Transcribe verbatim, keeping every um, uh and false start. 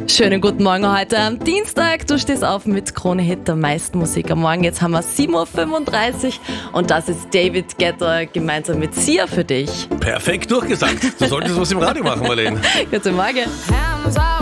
Schönen guten Morgen heute am Dienstag. Du stehst auf mit Krone Hit, der meisten Musik am Morgen. Jetzt haben wir sieben Uhr fünfunddreißig und das ist David Guetta gemeinsam mit Sia für dich. Perfekt durchgesagt. Du solltest was im Radio machen, Marlene. Guten Morgen.